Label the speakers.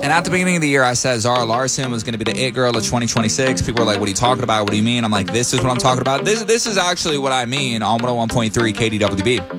Speaker 1: And at the beginning of the year, I said Zara Larsson was going to be the it girl of 2026. People were like, what are you talking about? What do you mean? I'm like, this is what I'm talking about. This is actually what I mean on 101.3 KDWB.